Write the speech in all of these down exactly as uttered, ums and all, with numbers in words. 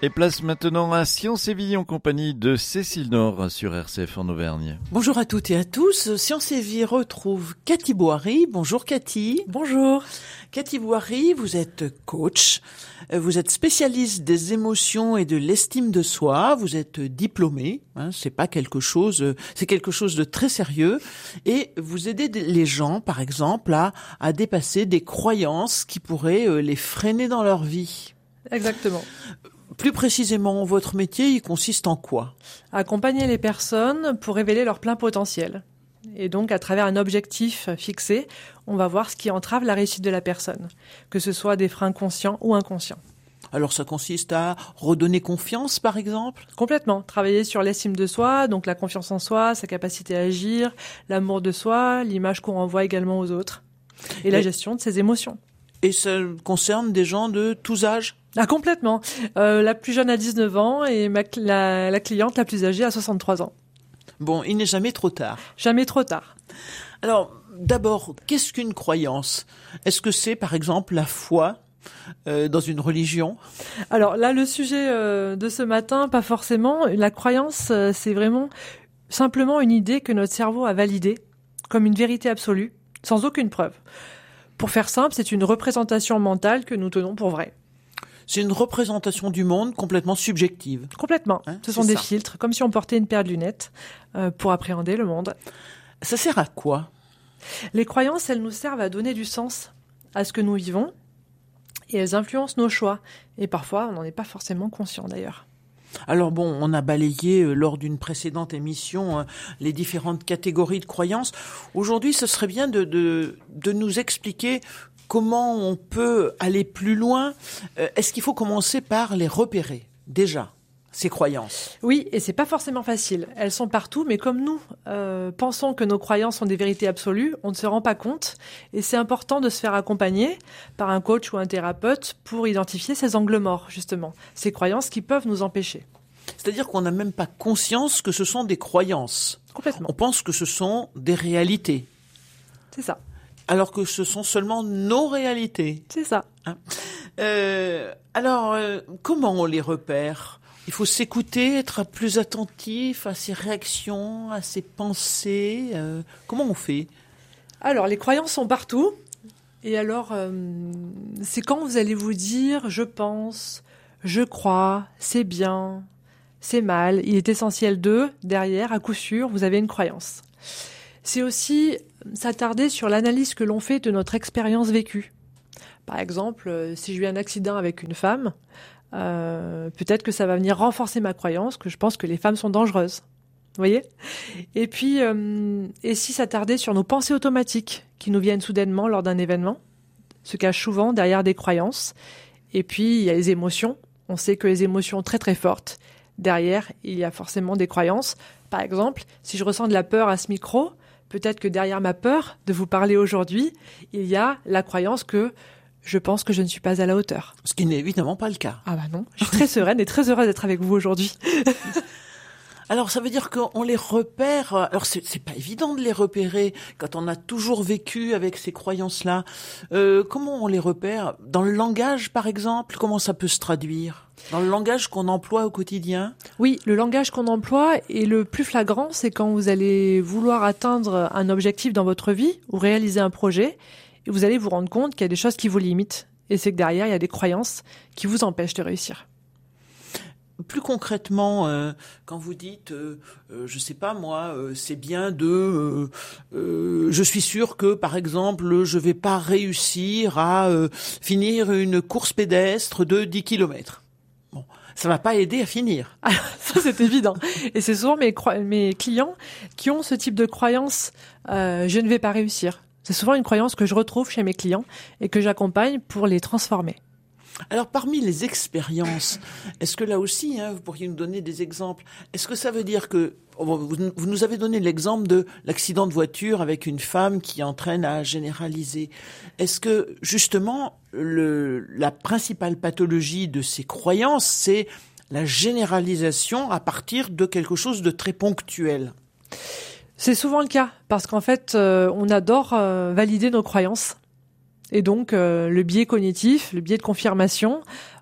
Et place maintenant à Science et Vie en compagnie de Cécile Nord sur R C F en Auvergne. Bonjour à toutes et à tous. Science et Vie retrouve Cathy Boiry. Bonjour Cathy. Bonjour. Cathy Boiry, vous êtes coach, vous êtes spécialiste des émotions et de l'estime de soi, vous êtes diplômée, hein, c'est pas quelque chose, c'est quelque chose de très sérieux, et vous aidez les gens, par exemple, à, à dépasser des croyances qui pourraient les freiner dans leur vie. Exactement. Plus précisément, votre métier, il consiste en quoi ? Accompagner les personnes pour révéler leur plein potentiel. Et donc, à travers un objectif fixé, on va voir ce qui entrave la réussite de la personne, que ce soit des freins conscients ou inconscients. Alors, ça consiste à redonner confiance, par exemple ? Complètement. Travailler sur l'estime de soi, donc la confiance en soi, sa capacité à agir, l'amour de soi, l'image qu'on renvoie également aux autres, et, et la gestion de ses émotions. Et ça concerne des gens de tous âges ? Ah, complètement. Euh, la plus jeune à dix-neuf ans et ma, la, la cliente la plus âgée à soixante-trois ans. Bon, il n'est jamais trop tard. Jamais trop tard. Alors, d'abord, qu'est-ce qu'une croyance ? Est-ce que c'est, par exemple, la foi euh, dans une religion ? Alors là, le sujet euh, de ce matin, pas forcément. La croyance, euh, c'est vraiment simplement une idée que notre cerveau a validée comme une vérité absolue, sans aucune preuve. Pour faire simple, c'est une représentation mentale que nous tenons pour vraie. C'est une représentation du monde complètement subjective. Complètement. Hein, Ce sont des ça. filtres, comme si on portait une paire de lunettes euh, pour appréhender le monde. Ça sert à quoi ? Les croyances, elles nous servent à donner du sens à ce que nous vivons et elles influencent nos choix. Et parfois, on n'en est pas forcément conscient d'ailleurs. Alors bon, on a balayé euh, lors d'une précédente émission euh, les différentes catégories de croyances. Aujourd'hui, ce serait bien de, de, de nous expliquer comment on peut aller plus loin. Euh, est-ce qu'il faut commencer par les repérer, déjà, ces croyances ? Oui, et c'est pas forcément facile. Elles sont partout, mais comme nous euh, pensons que nos croyances sont des vérités absolues, on ne se rend pas compte. Et c'est important de se faire accompagner par un coach ou un thérapeute pour identifier ces angles morts, justement. Ces croyances qui peuvent nous empêcher. C'est-à-dire qu'on n'a même pas conscience que ce sont des croyances. Complètement. On pense que ce sont des réalités. C'est ça. Alors que ce sont seulement nos réalités. C'est ça. Hein euh, alors, euh, comment on les repère ? Il faut s'écouter, être plus attentif à ses réactions, à ses pensées. Euh, comment on fait ? Alors, les croyances sont partout. Et alors, euh, c'est quand vous allez vous dire « je pense »,« je crois »,« c'est bien »,« c'est mal ». Il est essentiel de, derrière, à coup sûr, vous avez une croyance. C'est aussi s'attarder sur l'analyse que l'on fait de notre expérience vécue. Par exemple, si j'ai eu un accident avec une femme, euh, peut-être que ça va venir renforcer ma croyance que je pense que les femmes sont dangereuses. Vous voyez ? Et puis, euh, et si s'attarder sur nos pensées automatiques qui nous viennent soudainement lors d'un événement, se cachent souvent derrière des croyances. Et puis, il y a les émotions. On sait que les émotions très très fortes, derrière, il y a forcément des croyances. Par exemple, si je ressens de la peur à ce micro, peut-être que derrière ma peur de vous parler aujourd'hui, il y a la croyance que je pense que je ne suis pas à la hauteur. Ce qui n'est évidemment pas le cas. Ah bah non, je suis très sereine et très heureuse d'être avec vous aujourd'hui. Alors ça veut dire qu'on les repère. Alors c'est, c'est pas évident de les repérer quand on a toujours vécu avec ces croyances-là. Euh, comment on les repère ? Dans le langage, par exemple, comment ça peut se traduire ? Dans le langage qu'on emploie au quotidien ? Oui, le langage qu'on emploie est le plus flagrant, c'est quand vous allez vouloir atteindre un objectif dans votre vie ou réaliser un projet, et vous allez vous rendre compte qu'il y a des choses qui vous limitent. Et c'est que derrière, il y a des croyances qui vous empêchent de réussir. Plus concrètement, euh, quand vous dites, euh, euh, je sais pas moi, euh, c'est bien de, euh, euh, je suis sûr que par exemple, je vais pas réussir à euh, finir une course pédestre de dix kilomètres. Bon, ça va pas aider à finir. Alors, ça c'est évident. Et c'est souvent mes, cro- mes clients qui ont ce type de croyance, euh, je ne vais pas réussir. C'est souvent une croyance que je retrouve chez mes clients et que j'accompagne pour les transformer. Alors, parmi les expériences, est-ce que là aussi, hein, vous pourriez nous donner des exemples ? Est-ce que ça veut dire que, vous, vous nous avez donné l'exemple de l'accident de voiture avec une femme qui entraîne à généraliser. Est-ce que, justement, le, la principale pathologie de ces croyances, c'est la généralisation à partir de quelque chose de très ponctuel ? C'est souvent le cas, parce qu'en fait, euh, on adore euh, valider nos croyances. Et donc, euh, le biais cognitif, le biais de confirmation,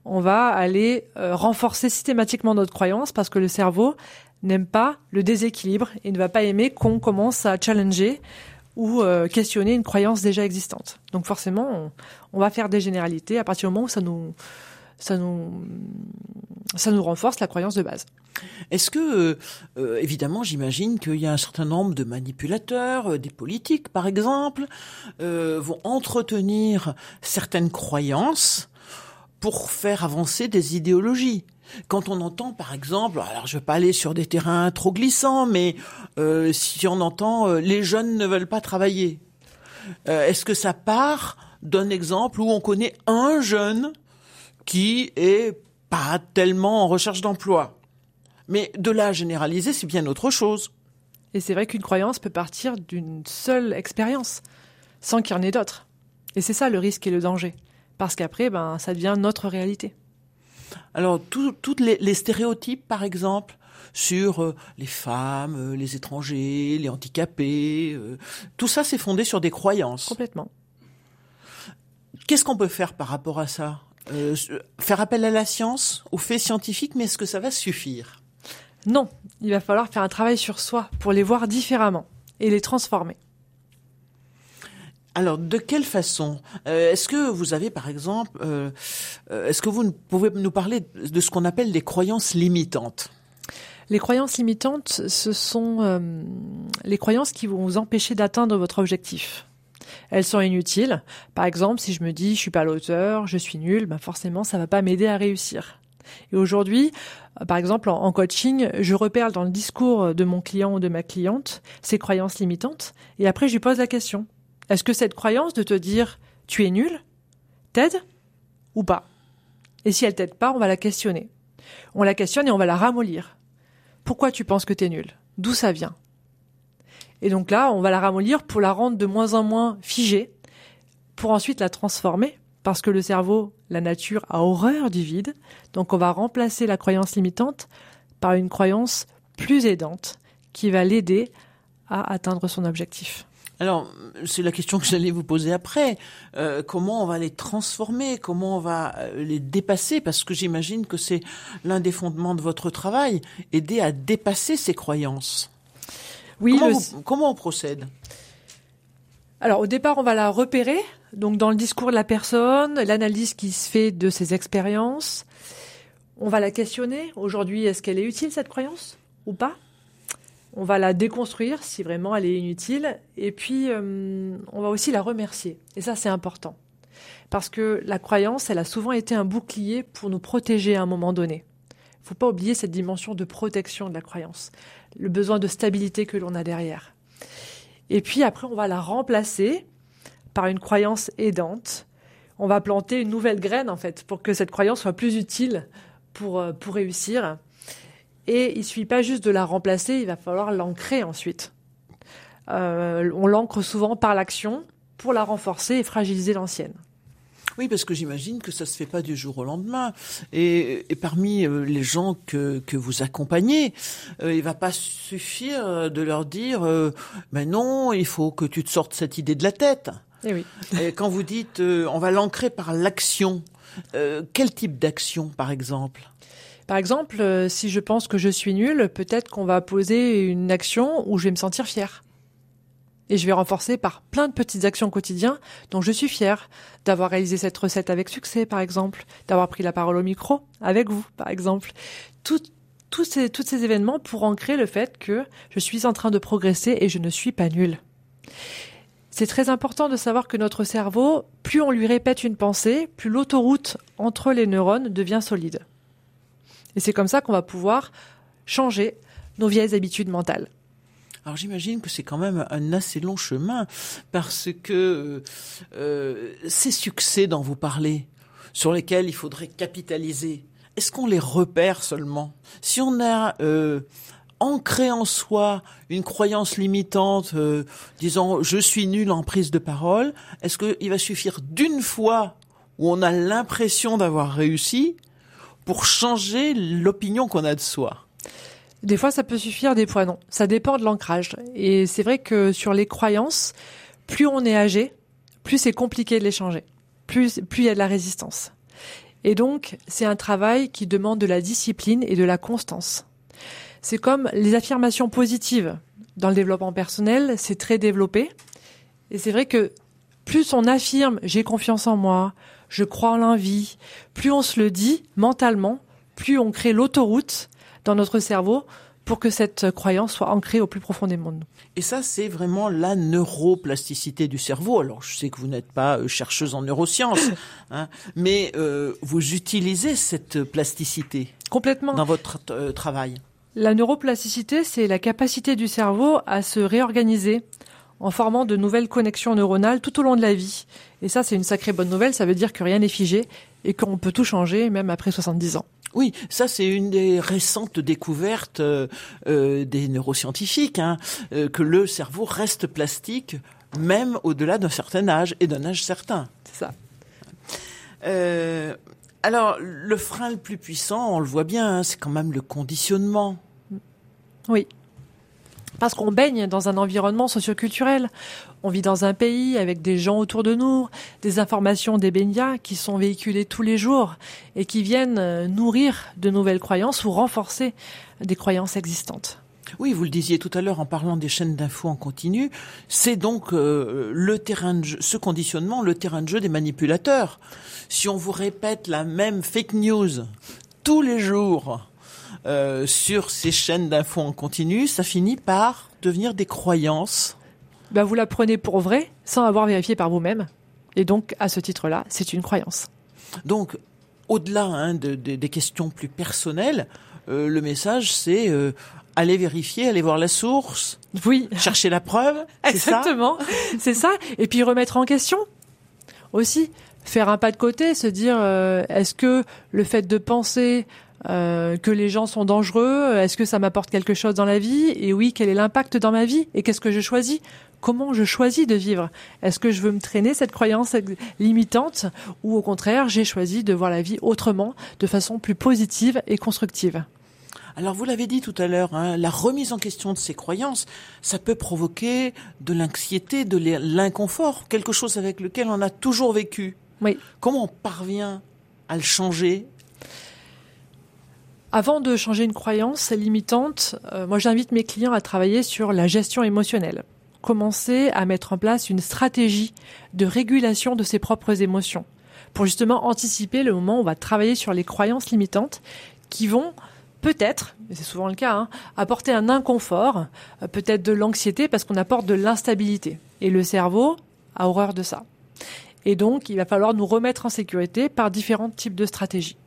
on va aller euh, renforcer systématiquement notre croyance parce que le cerveau n'aime pas le déséquilibre et ne va pas aimer qu'on commence à challenger ou euh, questionner une croyance déjà existante. Donc forcément, on, on va faire des généralités à partir du moment où ça nous, ça nous, ça nous renforce la croyance de base. Est-ce que, euh, évidemment, j'imagine qu'il y a un certain nombre de manipulateurs, euh, des politiques par exemple, euh, vont entretenir certaines croyances pour faire avancer des idéologies. Quand on entend, par exemple, alors je ne veux pas aller sur des terrains trop glissants, mais euh, si on entend euh, les jeunes ne veulent pas travailler, euh, est-ce que ça part d'un exemple où on connaît un jeune qui est pas tellement en recherche d'emploi? Mais de là à généraliser, c'est bien autre chose. Et c'est vrai qu'une croyance peut partir d'une seule expérience, sans qu'il y en ait d'autres. Et c'est ça le risque et le danger. Parce qu'après, ben, ça devient notre réalité. Alors, tous les, les stéréotypes, par exemple, sur euh, les femmes, euh, les étrangers, les handicapés, euh, tout ça, c'est fondé sur des croyances. Complètement. Qu'est-ce qu'on peut faire par rapport à ça ? euh, Faire appel à la science, aux faits scientifiques, mais est-ce que ça va suffire ? Non, il va falloir faire un travail sur soi pour les voir différemment et les transformer. Alors, de quelle façon ? euh, Est-ce que vous avez, par exemple, euh, euh, est-ce que vous pouvez nous parler de ce qu'on appelle les croyances limitantes ? Les croyances limitantes, ce sont euh, les croyances qui vont vous empêcher d'atteindre votre objectif. Elles sont inutiles. Par exemple, si je me dis « je suis pas à la hauteur, je suis nul », ben forcément, ça va pas m'aider à réussir. Et aujourd'hui, par exemple, en, en coaching, je repère dans le discours de mon client ou de ma cliente ces croyances limitantes et après, je lui pose la question. Est-ce que cette croyance de te dire « tu es nul » t'aide ou pas ? Et si elle t'aide pas, on va la questionner. On la questionne et on va la ramollir. Pourquoi tu penses que tu es nul ? D'où ça vient ? Et donc là, on va la ramollir pour la rendre de moins en moins figée, pour ensuite la transformer, parce que le cerveau, la nature, a horreur du vide. Donc on va remplacer la croyance limitante par une croyance plus aidante, qui va l'aider à atteindre son objectif. Alors, c'est la question que j'allais vous poser après. Euh, comment on va les transformer ? Comment on va les dépasser ? Parce que j'imagine que c'est l'un des fondements de votre travail, aider à dépasser ces croyances. Oui, comment, le... vous, comment on procède ? Alors, au départ, on va la repérer. Donc, dans le discours de la personne, l'analyse qui se fait de ses expériences. On va la questionner. Aujourd'hui, est-ce qu'elle est utile, cette croyance, ou pas ? On va la déconstruire si vraiment elle est inutile. Et puis, euh, on va aussi la remercier. Et ça, c'est important. Parce que la croyance, elle a souvent été un bouclier pour nous protéger à un moment donné. Il ne faut pas oublier cette dimension de protection de la croyance, le besoin de stabilité que l'on a derrière. Et puis après, on va la remplacer par une croyance aidante. On va planter une nouvelle graine, en fait, pour que cette croyance soit plus utile pour, pour réussir. Et il ne suffit pas juste de la remplacer, il va falloir l'ancrer ensuite. Euh, on l'ancre souvent par l'action pour la renforcer et fragiliser l'ancienne. Oui, parce que j'imagine que ça se fait pas du jour au lendemain. Et, et parmi euh, les gens que, que vous accompagnez, euh, il va pas suffire de leur dire euh, « mais non, il faut que tu te sortes cette idée de la tête ». Et oui. Et quand vous dites euh, « on va l'ancrer par l'action euh, », quel type d'action, par exemple ? Par exemple, euh, si je pense que je suis nulle, peut-être qu'on va poser une action où je vais me sentir fière. Et je vais renforcer par plein de petites actions quotidiennes dont je suis fière. D'avoir réalisé cette recette avec succès, par exemple. D'avoir pris la parole au micro avec vous, par exemple. Tout, tout ces, tous ces événements pour ancrer le fait que je suis en train de progresser et je ne suis pas nulle. C'est très important de savoir que notre cerveau, plus on lui répète une pensée, plus l'autoroute entre les neurones devient solide. Et c'est comme ça qu'on va pouvoir changer nos vieilles habitudes mentales. Alors j'imagine que c'est quand même un assez long chemin parce que euh, ces succès dont vous parlez, sur lesquels il faudrait capitaliser, est-ce qu'on les repère seulement ? Si on a euh, ancré en soi une croyance limitante, euh, disant « je suis nul en prise de parole », est-ce qu'il va suffire d'une fois où on a l'impression d'avoir réussi pour changer l'opinion qu'on a de soi ? Des fois, ça peut suffire, des fois non. Ça dépend de l'ancrage. Et c'est vrai que sur les croyances, plus on est âgé, plus c'est compliqué de les changer. Plus, plus il y a de la résistance. Et donc, c'est un travail qui demande de la discipline et de la constance. C'est comme les affirmations positives. Dans le développement personnel, c'est très développé. Et c'est vrai que plus on affirme « j'ai confiance en moi », « je crois en l'envie », plus on se le dit mentalement, plus on crée l'autoroute dans notre cerveau pour que cette croyance soit ancrée au plus profondément de nous. Et ça, c'est vraiment la neuroplasticité du cerveau. Alors, je sais que vous n'êtes pas euh, chercheuse en neurosciences, hein, mais euh, vous utilisez cette plasticité Complètement. dans votre euh, travail. La neuroplasticité, c'est la capacité du cerveau à se réorganiser en formant de nouvelles connexions neuronales tout au long de la vie. Et ça, c'est une sacrée bonne nouvelle. Ça veut dire que rien n'est figé et qu'on peut tout changer, même après soixante-dix ans. Oui, ça c'est une des récentes découvertes euh, euh, des neuroscientifiques, hein, euh, que le cerveau reste plastique même au-delà d'un certain âge et d'un âge certain. C'est ça. Euh, alors, le frein le plus puissant, on le voit bien, hein, c'est quand même le conditionnement. Oui. Parce qu'on baigne dans un environnement socioculturel. On vit dans un pays avec des gens autour de nous, des informations, des médias qui sont véhiculées tous les jours et qui viennent nourrir de nouvelles croyances ou renforcer des croyances existantes. Oui, vous le disiez tout à l'heure en parlant des chaînes d'infos en continu, c'est donc euh, le terrain de jeu, ce conditionnement, le terrain de jeu des manipulateurs. Si on vous répète la même fake news tous les jours euh, sur ces chaînes d'infos en continu, ça finit par devenir des croyances. Ben, vous la prenez pour vraie sans avoir vérifié par vous-même. Et donc, à ce titre-là, c'est une croyance. Donc, au-delà hein, de, de, des questions plus personnelles, euh, le message, c'est euh, aller vérifier, aller voir la source, oui. chercher la preuve. C'est Exactement, ça c'est ça. Et puis remettre en question aussi, faire un pas de côté, se dire euh, est-ce que le fait de penser euh, que les gens sont dangereux, est-ce que ça m'apporte quelque chose dans la vie? Et oui, quel est l'impact dans ma vie? Et qu'est-ce que je choisis? Comment je choisis de vivre? Est-ce que je veux me traîner cette croyance limitante ou au contraire, j'ai choisi de voir la vie autrement, de façon plus positive et constructive? Alors vous l'avez dit tout à l'heure, hein, la remise en question de ces croyances, ça peut provoquer de l'anxiété, de l'inconfort, quelque chose avec lequel on a toujours vécu. Oui. Comment on parvient à le changer? Avant de changer une croyance limitante, euh, moi j'invite mes clients à travailler sur la gestion émotionnelle. Commencer à mettre en place une stratégie de régulation de ses propres émotions pour justement anticiper le moment où on va travailler sur les croyances limitantes qui vont peut-être, et c'est souvent le cas, hein, apporter un inconfort, euh, peut-être de l'anxiété parce qu'on apporte de l'instabilité. Et le cerveau a horreur de ça. Et donc, il va falloir nous remettre en sécurité par différents types de stratégies.